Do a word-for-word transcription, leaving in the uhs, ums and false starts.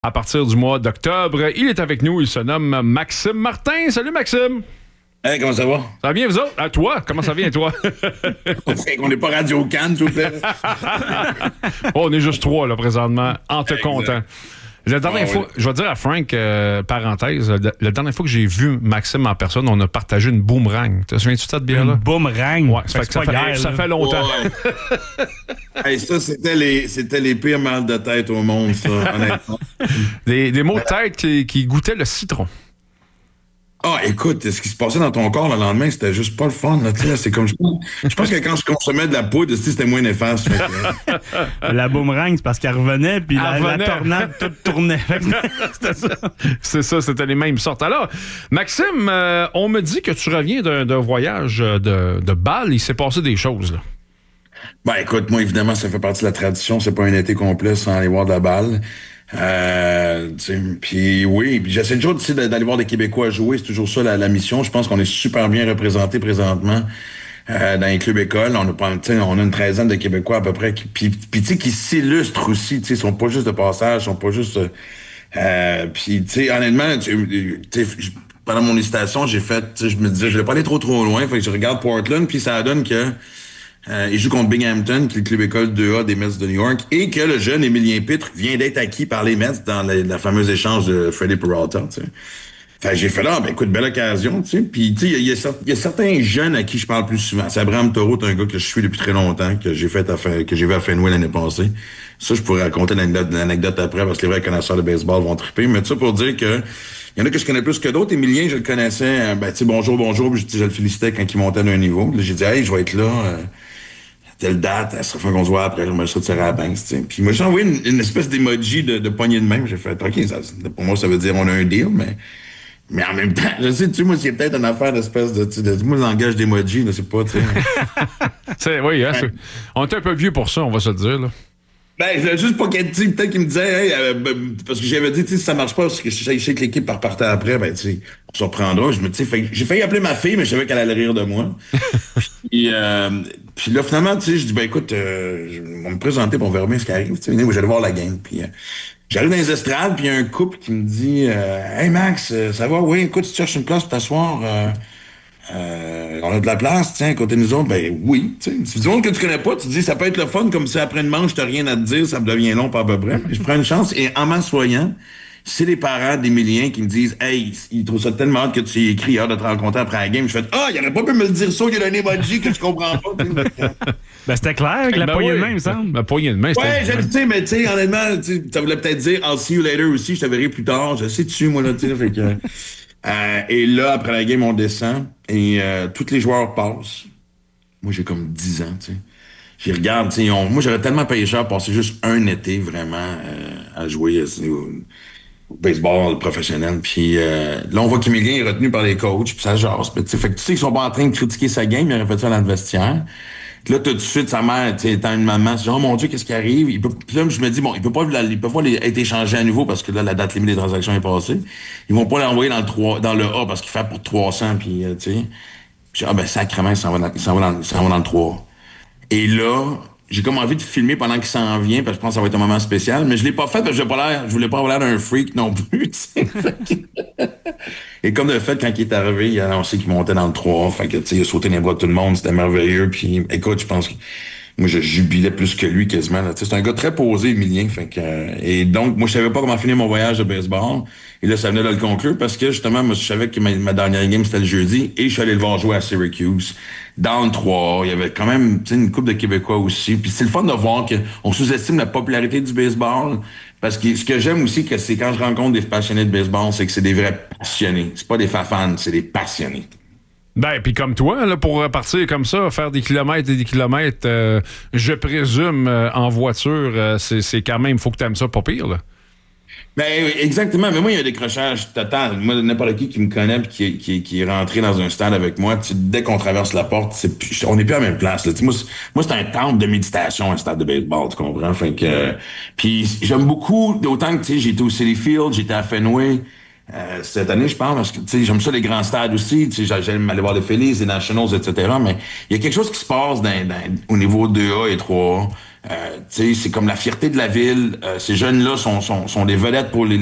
à partir du mois d'octobre. Il est avec nous, il se nomme Maxime Martin. Salut Maxime! Hey, comment ça va? Ça va bien, vous autres? À toi? Comment ça vient, toi? On n'est pas Radio-Can, s'il vous plaît. Oh, on est juste trois, là, présentement, en te Exact. comptant. La dernière Ah, fois, ouais. je vais dire à Frank, euh, parenthèse, la, la dernière fois que j'ai vu Maxime en personne, on a partagé une boomerang. Te souviens-tu de cette bière-là? Une boomerang. Ouais, ça fait, que ça, pas fait, hier, ça là. fait longtemps. Ouais. Hey, ça, c'était les, c'était les pires mal de tête au monde, ça, honnêtement. Des, des mots de tête qui, qui goûtaient le citron. Ah, écoute, ce qui se passait dans ton corps le lendemain, c'était juste pas le fun. Là, tu sais, c'est comme je, je pense que quand je consommais de la poudre, c'était moins néfaste. Fait que, La boomerang, c'est parce qu'elle revenait, puis la, Elle la revenait. tornade, tout tournait. C'était ça. C'est ça, c'était les mêmes sortes. Alors, Maxime, euh, on me dit que tu reviens d'un, d'un voyage de, de Bâle. Il s'est passé des choses, là. ben, écoute, moi, évidemment, ça fait partie de la tradition. C'est pas un été complet sans aller voir de la balle. Euh, tu sais, puis oui, puis j'essaie toujours tu sais, d'aller voir des Québécois jouer, c'est toujours ça la, la mission. Je pense qu'on est super bien représentés présentement euh, dans les clubs écoles. On a, pas- tu sais, on a une treizaine de Québécois à peu près, qui, puis, puis tu sais, qui s'illustrent aussi. Tu sais, ils sont pas juste de passage, ils sont pas juste. Euh, euh, puis tu sais, honnêtement, tu tu sais, j- pendant mon hésitation, j'ai fait, tu sais, je me disais, je vais pas aller trop trop loin, fait que je regarde Portland, puis ça donne que Euh, il joue contre Binghamton, qui est le club école deux A des Mets de New York, et que le jeune Émilien Pitre vient d'être acquis par les Mets dans la, la fameuse échange de Freddie Peralta, tu sais. Fait que j'ai fait là, ben écoute, belle occasion, tu sais. Puis, tu sais, il y, a- cer- il y a certains jeunes à qui je parle plus souvent. C'est Abraham Taureau, c'est un gars que je suis depuis très longtemps, que j'ai fait à Fe- que j'ai vu à Fenway l'année passée. Ça, je pourrais raconter l'anecdote, l'anecdote après, parce que les vrais connaisseurs de baseball vont triper. Mais ça pour dire que il y en a que je connais plus que d'autres. Émilien, je le connaissais, euh, ben, tu sais, bonjour, bonjour, puis je, je le félicitais quand il montait d'un niveau. Là, j'ai dit, hey, je vais être là. euh, telle date, à chaque fois qu'on se voit après, je me suis retiré à la Banks, tu sais. Puis moi, j'ai envoyé une, une espèce d'emoji de, de poignée de main. J'ai fait, OK, ça, pour moi, ça veut dire on a un deal, mais, mais en même temps, je sais, tu sais, moi, c'est peut-être une affaire d'espèce de, tu sais, de, moi, le langage d'emoji, là, c'est pas, tu sais. C'est, oui, hein, c'est- on est un peu vieux pour ça, on va se le dire, là. Ben, je voulais juste pas qu'elle, tu sais, peut-être qu'il me disait, hey, euh, ben, parce que j'avais dit, tu sais, si ça marche pas, parce que je sais je sais que l'équipe repartait après, ben, tu sais, on se reprendra. Je me, tu sais, fait que j'ai failli appeler ma fille, mais je savais qu'elle allait rire de moi. puis, euh, puis là, finalement, tu sais, je dis, ben, écoute, euh, je vais me présenter, puis on verra bien ce qui arrive. Tu sais, moi, j'allais voir la game. Puis, euh, j'arrive dans les estrades, puis il y a un couple qui me dit, euh, hey, Max, euh, ça va? Oui, écoute, tu cherches une place pour t'asseoir. Euh, euh, on a de la place, tiens, à côté de nous autres. Ben oui, tu sais. Si du monde que tu connais pas, tu te dis, ça peut être le fun, comme si après une manche, t'as rien à te dire, ça me devient long, pas à peu près. Je prends une chance, et en m'assoyant, c'est les parents d'Émilien qui me disent, hey, ils trouvent ça tellement hâte que tu y écris, hâte de te rencontrer après la game. Je fais, ah, il aurait pas pu me le dire ça, il y a un emoji que je comprends pas. tu sais. Ben, c'était clair avec la Ben poignée oui. de main, il me semble. La poignée de main, c'était... Ouais, je le sais, mais tu sais, honnêtement, tu sais, ça voulait peut-être dire I'll see you later aussi, je te verrai plus tard. Je sais dessus, moi, là, tu sais. Fait que, euh, et là, après la game, on descend et euh, tous les joueurs passent. Moi, j'ai comme dix ans, tu sais. J'y regarde, tu sais, on- moi, j'aurais tellement payé cher pour passer juste un été vraiment euh, à jouer euh, au, au baseball professionnel. Puis euh, là, on voit qu'Emilien est retenu par les coachs, puis ça jase. Puis, tu sais, fait que tu sais qu'ils sont pas en train de critiquer sa game, il aurait fait ça dans le vestiaire. Puis là, tout de suite, sa mère, tu sais, étant une maman, c'est genre, oh mon Dieu, qu'est-ce qui arrive? Il peut, puis là, je me dis, bon, il peut pas, il peut pas les- être échangé à nouveau parce que là, la date limite des transactions est passée. Ils vont pas l'envoyer dans le trois, dans le A parce qu'il fait pour trois cents, puis, euh, tu sais. Puis, ah, ben, sacrément, il s'en va dans, il s'en va dans, il s'en va dans le trois. Et là, j'ai comme envie de filmer pendant qu'il s'en vient, parce que je pense que ça va être un moment spécial, mais je l'ai pas fait parce que j'ai pas l'air, je voulais pas avoir l'air d'un freak non plus, tu sais. Et comme de fait, quand il est arrivé, il a annoncé qu'il montait dans le trois, fait que, tu sais, il a sauté dans les bras de tout le monde, c'était merveilleux, puis écoute, je pense que moi, je jubilais plus que lui quasiment, là. Tu sais, c'est un gars très posé, Emilien, fait que, euh, et donc, moi, je savais pas comment finir mon voyage de baseball, et là, ça venait de le conclure, parce que, justement, moi, je savais que ma, ma dernière game, c'était le jeudi, et je suis allé le voir jouer à Syracuse, dans le trois, il y avait quand même, tu sais, une couple de Québécois aussi, puis c'est le fun de voir qu'on sous-estime la popularité du baseball, parce que ce que j'aime aussi, que c'est quand je rencontre des passionnés de baseball, c'est que c'est des vrais passionnés. C'est pas des fafans, c'est des passionnés. Ben, puis comme toi, là, pour partir comme ça, faire des kilomètres et des kilomètres, euh, je présume, euh, en voiture, euh, c'est, c'est quand même, faut que tu aimes ça pas pire, là. Ben, exactement. Mais moi, il y a un décrochage total. Moi, n'importe qui qui me connaît et qui, qui, qui est rentré dans un stade avec moi, tu sais, dès qu'on traverse la porte, c'est plus, on n'est plus à la même place. Là. Tu sais, Moi, c'est, moi, c'est un temple de méditation, un stade de baseball, tu comprends? Fait que, euh, puis j'aime beaucoup, autant que tu sais, j'ai été au Citi Field, j'étais à Fenway. Euh, cette année, je pense, parce que tu sais, j'aime ça les grands stades aussi. Tu sais, j'aime aller voir les Phillies, les Nationals, et cetera. Mais il y a quelque chose qui se passe dans, dans, au niveau deux A et trois A. Euh, tu sais, c'est comme la fierté de la ville. Euh, ces jeunes-là sont, sont, sont des vedettes pour les